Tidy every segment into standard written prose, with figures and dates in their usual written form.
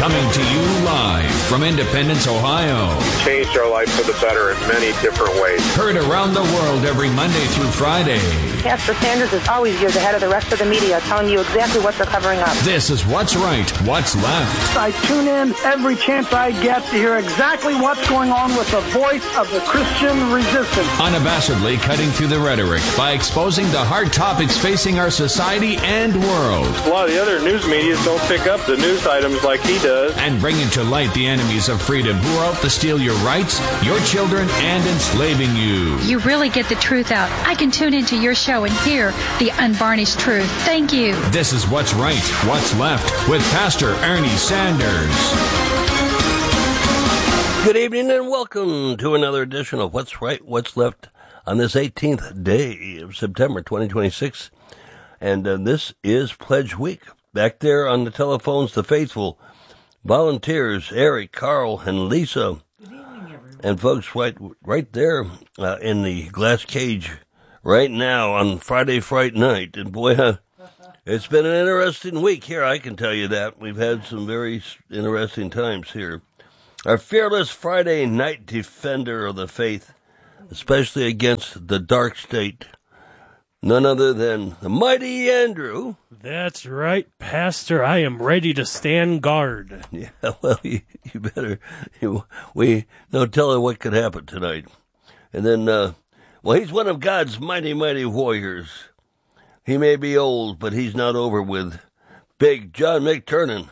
Coming to you live from Independence, Ohio. Changed our life for the better in many different ways. Heard around the world every Monday through Friday. Pastor Sanders is always years ahead of the rest of the media, telling you exactly what they're covering up. This is What's Right, What's Left. I tune in every chance I get to hear exactly what's going on with the voice of the Christian resistance. Unabashedly cutting through the rhetoric by exposing the hard topics facing our society and world. A lot of the other news media don't pick up the news items like he does. And bringing to light the enemies of freedom who are out to steal your rights, your children, and enslaving you. You really get the truth out. I can tune into your show and hear the unvarnished truth. Thank you. This is What's Right, What's Left with Pastor Ernie Sanders. Good evening and welcome to another edition of What's Right, What's Left on this 18th day of September 2026. And this is Pledge Week. Back there on the telephones, the faithful volunteers, Eric, Carl, and Lisa. Good evening, everyone. And folks, right there in the glass cage right now on Friday Fright Night. And boy, it's been an interesting week here, I can tell you that. We've had some very interesting times here. Our fearless Friday night defender of the faith, especially against the dark state, none other than the mighty Andrew. That's right, Pastor. I am ready to stand guard. Yeah, well, you better. We no telling what could happen tonight. And then, well, he's one of God's mighty, mighty warriors. He may be old, but he's not over with. Big John McTurnan.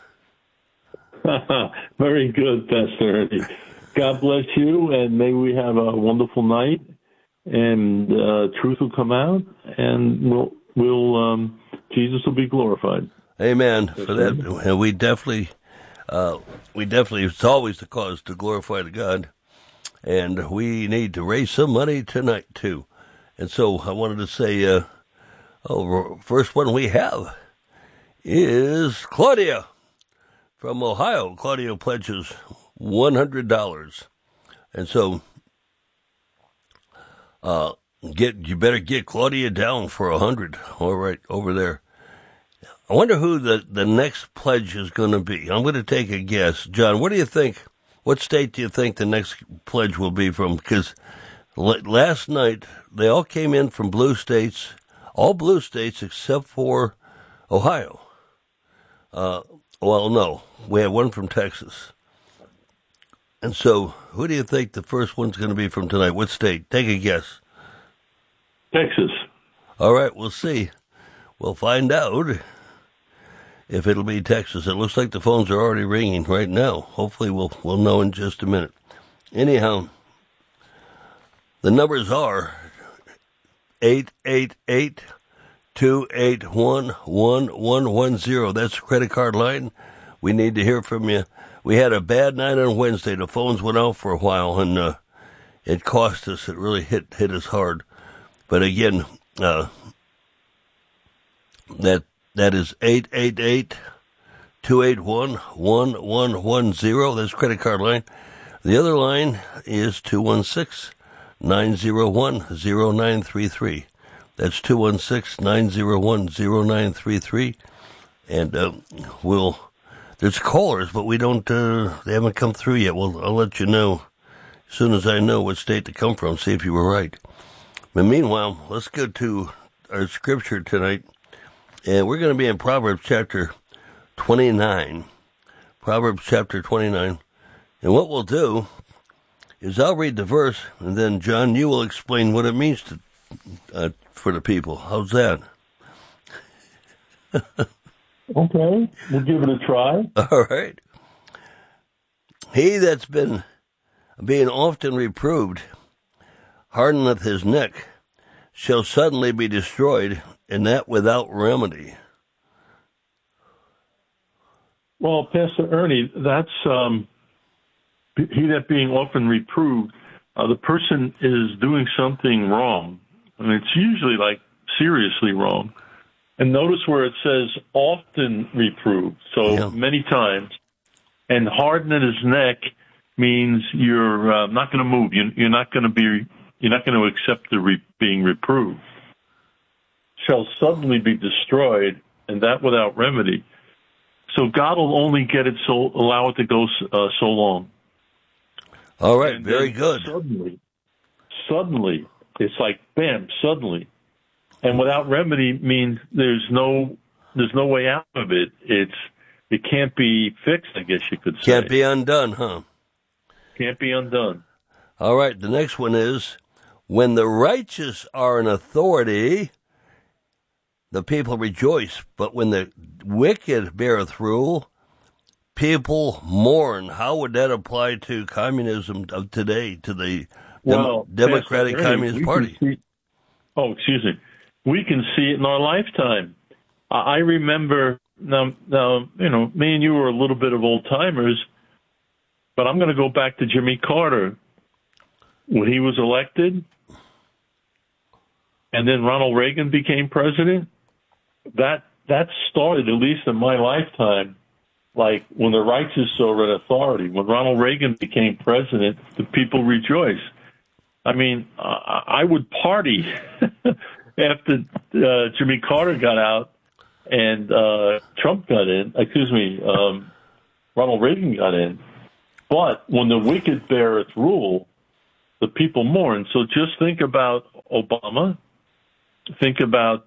Very good, Pastor Ernie. God bless you, and may we have a wonderful night, and truth will come out, and Jesus will be glorified. Amen. For that, and we definitely, it's always the cause to glorify the God, and we need to raise some money tonight too. And so I wanted to say, first one we have is Claudia from Ohio. Claudia pledges $100, and so you better get Claudia down for 100. All right, over there. I wonder who the next pledge is going to be. I'm going to take a guess. John, what do you think? What state do you think the next pledge will be from? Because last night they all came in from blue states, all blue states except for Ohio. Well, no, we had one from Texas. And so, who do you think the first one's going to be from tonight? What state? Take a guess. Texas. All right, we'll see. We'll find out if it'll be Texas. It looks like the phones are already ringing right now. Hopefully we'll know in just a minute. Anyhow, the numbers are 888-281-1110. That's the credit card line. We need to hear from you. We had a bad night on Wednesday. The phones went out for a while, and it cost us. It really hit us hard. But again, that is 888-281-1110. That's credit card line. The other line is 216-901-0933. That's 216-901-0933. And there's callers, but we don't, they haven't come through yet. I'll let you know as soon as I know what state to come from, see if you were right. But meanwhile, let's go to our scripture tonight. And we're going to be in Proverbs chapter 29. Proverbs chapter 29. And what we'll do is I'll read the verse, and then, John, you will explain what it means to for the people. How's that? Okay, we'll give it a try. All right. He that's been being often reproved hardeneth his neck, shall suddenly be destroyed, and that without remedy. Well, Pastor Ernie, that's he that being often reproved, the person is doing something wrong. I mean, it's usually like seriously wrong. And notice where it says often reproved, so many times. And hardening his neck means you're not going to move. You're not going to accept the being reproved. Shall suddenly be destroyed, and that without remedy. So God will only allow it to go so long. All right, And very then good. Suddenly, it's like bam, suddenly, and without remedy means there's no way out of it. It can't be fixed, I guess you could say. Can't be undone, huh? Can't be undone. All right, the next one is, when the righteous are in authority, the people rejoice, but when the wicked beareth rule, people mourn. How would that apply to communism of today, to the Democratic Communist Party? Excuse me. We can see it in our lifetime. I remember, now, me and you were a little bit of old timers, but I'm going to go back to Jimmy Carter. When he was elected, and then Ronald Reagan became president, that started, at least in my lifetime, like when the righteous are in authority. When Ronald Reagan became president, the people rejoiced. I mean, I would party after Jimmy Carter got out and Trump got in. Ronald Reagan got in. But when the wicked beareth rule, the people mourn. So just think about Obama. Think about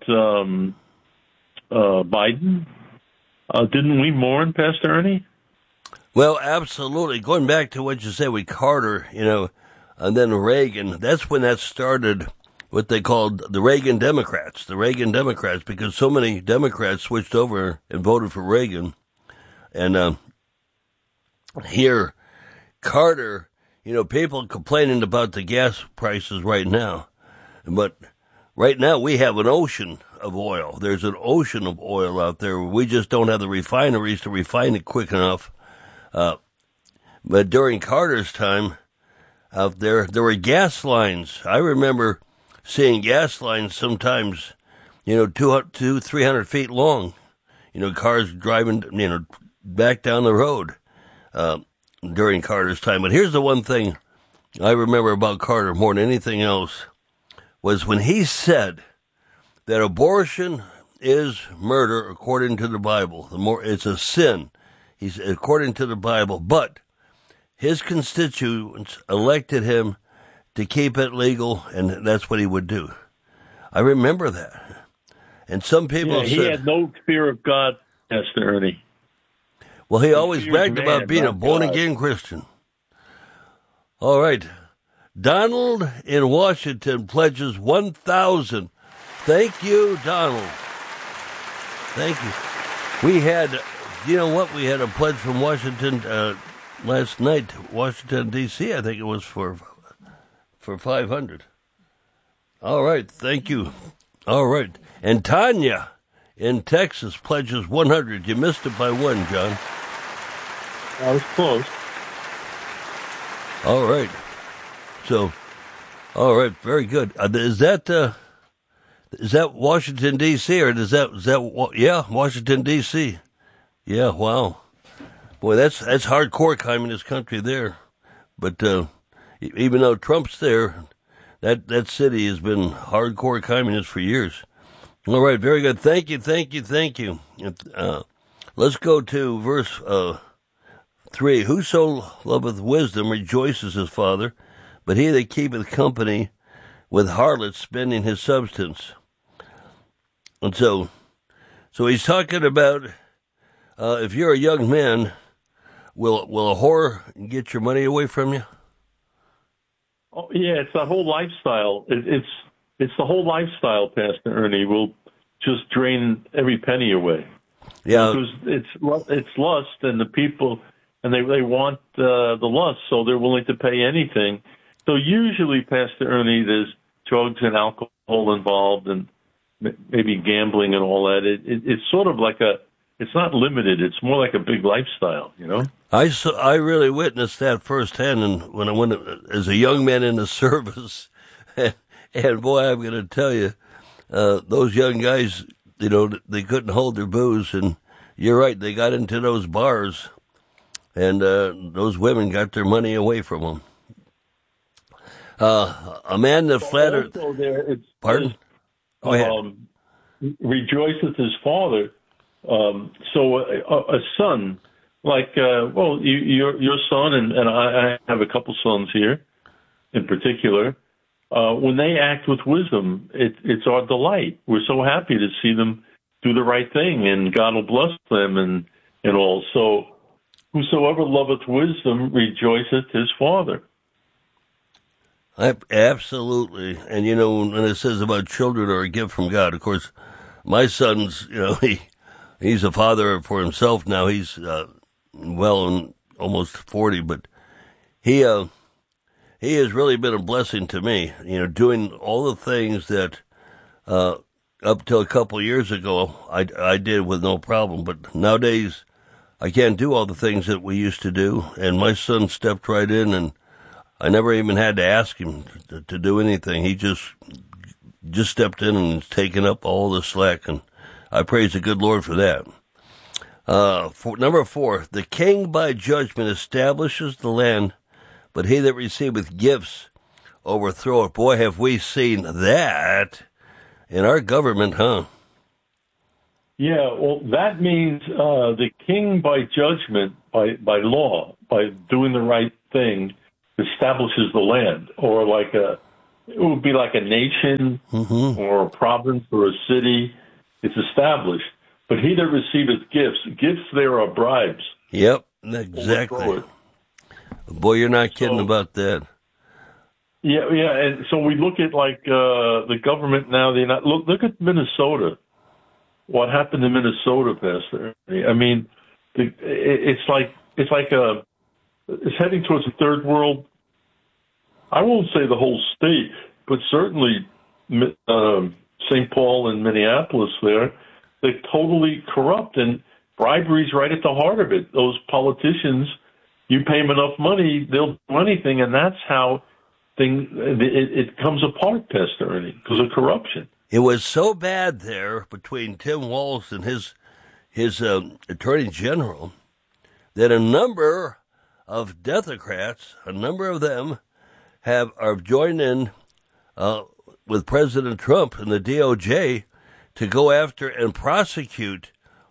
Biden. Didn't we mourn, Pastor Ernie? Well, absolutely. Going back to what you said with Carter, and then Reagan, that's when that started, what they called the Reagan Democrats, because so many Democrats switched over and voted for Reagan. And here, Carter, people complaining about the gas prices right now. But right now we have an ocean of oil. There's an ocean of oil out there. We just don't have the refineries to refine it quick enough. But during Carter's time out there were gas lines. I remember seeing gas lines sometimes, 200-300 feet long. Cars driving, back down the road. During Carter's time. But here's the one thing I remember about Carter more than anything else, was when he said that abortion is murder according to the Bible. It's a sin, he's according to the Bible, but his constituents elected him to keep it legal, and that's what he would do. I remember that. And some people said... he had no fear of God, Pastor Ernie. Well, he always bragged about being a born-again Christian. All right. Donald in Washington pledges 1,000. Thank you, Donald. Thank you. We had, we had a pledge from Washington last night, Washington, D.C., I think it was for 500. All right. Thank you. All right. And Tanya in Texas pledges 100. You missed it by one, John. I was close. All right. So, all right, very good. Is that Washington D.C. or is that Washington D.C. Yeah, wow. Boy, that's hardcore communist country there. But even though Trump's there, that city has been hardcore communist for years. All right, very good. Thank you. Let's go to verse 3. Whoso loveth wisdom rejoices his father, but he that keepeth company with harlots spending his substance. And so he's talking about if you're a young man, will a whore get your money away from you? Oh yeah, it's the whole lifestyle. It's the whole lifestyle, Pastor Ernie. Will just drain every penny away. Yeah, because it's lust, and the people. And they want the lust, so they're willing to pay anything. So usually, Pastor Ernie, there's drugs and alcohol involved, and maybe gambling and all that. It's sort of like it's not limited. It's more like a big lifestyle, I really witnessed that firsthand, and when I went as a young man in the service, and boy, I'm going to tell you, those young guys, they couldn't hold their booze, and you're right, they got into those bars. And those women got their money away from them. A man that flattered... Also there, Pardon? Go ahead. Rejoiceth his father. So a son, like, your son and I have a couple sons here in particular. When they act with wisdom, it's our delight. We're so happy to see them do the right thing, and God will bless them and all. So whosoever loveth wisdom rejoiceth his father. Absolutely. And, when it says about children are a gift from God, of course, my son's, he's a father for himself now. He's, almost 40, but he has really been a blessing to me, doing all the things that, up till a couple of years ago, I did with no problem. But nowadays, I can't do all the things that we used to do. And my son stepped right in, and I never even had to ask him to do anything. He just stepped in and has taken up all the slack, and I praise the good Lord for that. Number 4, the king by judgment establishes the land, but he that receiveth gifts overthroweth. Boy, have we seen that in our government, huh? Yeah, well, that means the king by judgment, by law, by doing the right thing, establishes the land, or it would be like a nation or a province or a city. It's established. But he that receiveth gifts there are bribes. Yep, exactly. Boy, you're not kidding about that. Yeah, and so we look at the government now. Look at Minnesota. What happened in Minnesota, Pastor? I mean, it's heading towards a third world. I won't say the whole state, but certainly St. Paul and Minneapolis there, they're totally corrupt, and bribery's right at the heart of it. Those politicians, you pay them enough money, they'll do anything, and that's how it comes apart, Pastor Ernie, because of corruption. It was so bad there between Tim Walz and his attorney general that a number of Democrats, a number of them, are joined in with President Trump and the DOJ to go after and prosecute,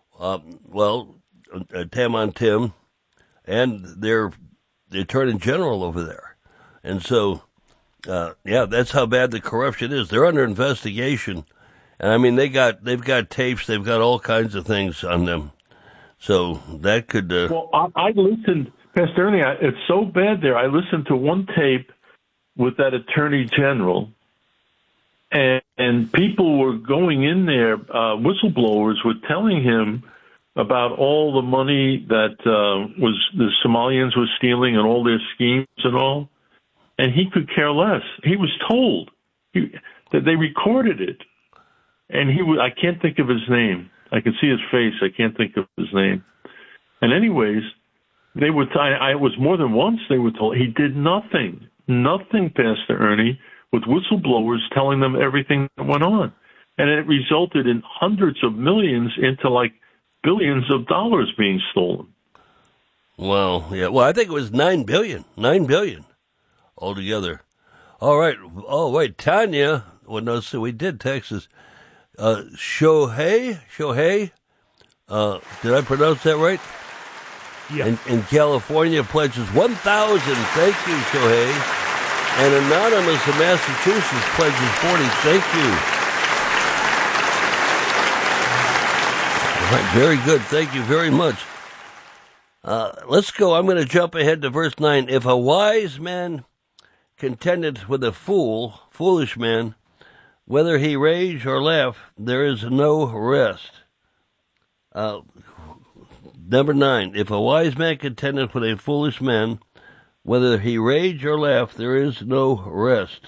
Tam on Tim and the attorney general over there. And so, that's how bad the corruption is. They're under investigation. And I mean, they've got tapes, they've got all kinds of things on them. So that could... Well, I listened, Pastor Ernie, it's so bad there. I listened to one tape with that attorney general, and people were going in there, whistleblowers were telling him about all the money that the Somalians were stealing and all their schemes and all, and he could care less. He was told that they recorded it, and I can't think of his name. I can see his face. I can't think of his name. And anyways, they were. It was more than once they were told he did nothing, Pastor Ernie, with whistleblowers telling them everything that went on, and it resulted in hundreds of millions into billions of dollars being stolen. Well, yeah. Well, I think it was $9 billion altogether. All right. Oh, wait, Tanya. Well, no, so we did Texas. Shohei. Did I pronounce that right? Yeah. In California pledges 1,000. Thank you, Shohei. And Anonymous in Massachusetts pledges 40. Thank you. All right, very good. Thank you very much. Let's go. I'm going to jump ahead to verse 9. If a wise man contendeth with a foolish man, whether he rage or laugh, there is no rest. Number 9. If a wise man contendeth with a foolish man, whether he rage or laugh, there is no rest.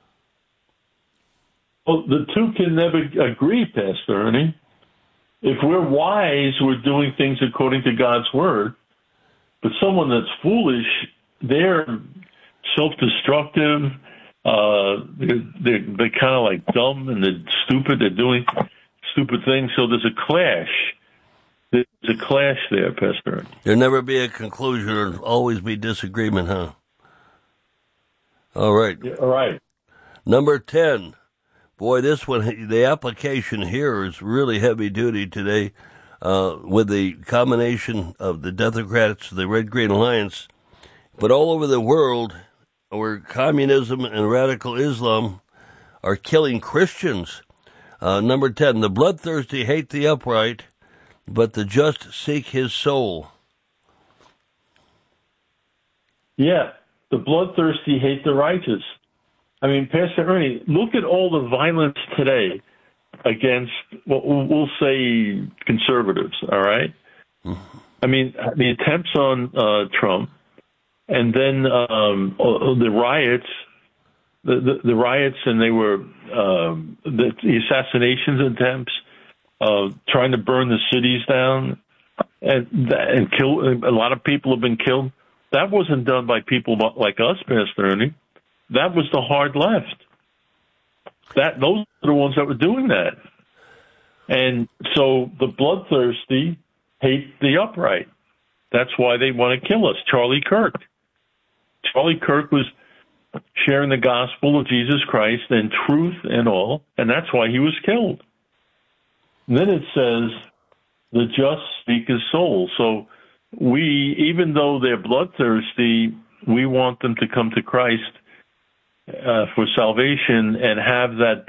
Well, the two can never agree, Pastor Ernie. If we're wise, we're doing things according to God's word. But someone that's foolish, they're self-destructive. They're kind of like dumb and they're stupid. They're doing stupid things. So there's a clash. There's a clash there, Pastor. There'll never be a conclusion. There'll always be disagreement, huh? All right. Yeah, all right. Number 10. Boy, this one, the application here is really heavy duty today. with the combination of the Democrats, the Red Green Alliance, but all over the world where communism and radical Islam are killing Christians. Number 10, the bloodthirsty hate the upright, but the just seek his soul. Yeah, the bloodthirsty hate the righteous. I mean, Pastor Ernie, look at all the violence today against, what we'll say, conservatives, all right? I mean, the attempts on Trump, and then the riots, the riots, and they were the assassinations attempts, trying to burn the cities down, and kill. A lot of people have been killed. That wasn't done by people like us, Pastor Ernie. That was the hard left. Those are the ones that were doing that. And so the bloodthirsty hate the upright. That's why they want to kill us. Charlie Kirk. Charlie Kirk was sharing the gospel of Jesus Christ and truth and all, and that's why he was killed. And then it says, the just speak his soul. So we, even though they're bloodthirsty, we want them to come to Christ for salvation and have that